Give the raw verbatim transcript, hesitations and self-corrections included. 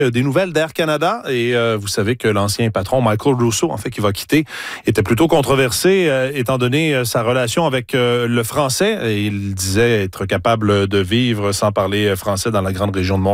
Des nouvelles d'Air Canada et euh, vous savez que l'ancien patron Michael Rousseau, en fait, qui va quitter, était plutôt controversé euh, étant donné euh, sa relation avec euh, le français. Et il disait être capable de vivre sans parler français dans la grande région de Montréal.